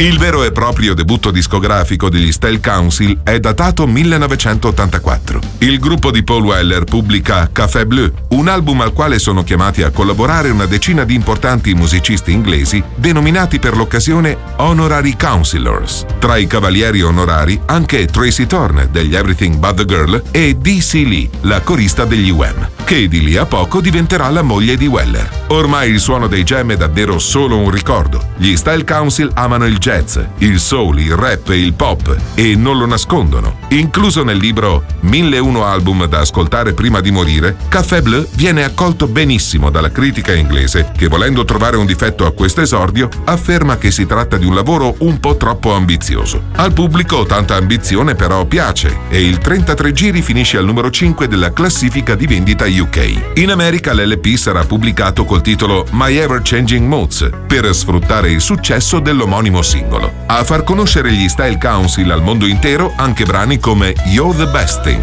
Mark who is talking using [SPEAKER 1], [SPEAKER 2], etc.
[SPEAKER 1] Il vero e proprio debutto discografico degli Style Council è datato 1984. Il gruppo di Paul Weller pubblica Café Bleu, un album al quale sono chiamati a collaborare una decina di importanti musicisti inglesi denominati per l'occasione Honorary Councillors. Tra i cavalieri onorari anche Tracy Thorn degli Everything But the Girl e Dee Lee, la corista degli Wham, che di lì a poco diventerà la moglie di Weller. Ormai il suono dei Jam è davvero solo un ricordo. Gli Style Council amano il jazz, il soul, il rap e il pop e non lo nascondono. Incluso nel libro 1001 album da ascoltare prima di morire, Café Bleu viene accolto benissimo dalla critica inglese che, volendo trovare un difetto a questo esordio, afferma che si tratta di un lavoro un po' troppo ambizioso. Al pubblico tanta ambizione però piace e il 33 giri finisce al numero 5 della classifica di vendita UK. In America l'LP sarà pubblicato col titolo My Ever Changing Moods per sfruttare il successo dell'omonimo singolo. A far conoscere gli Style Council al mondo intero anche brani come You're the Best Thing.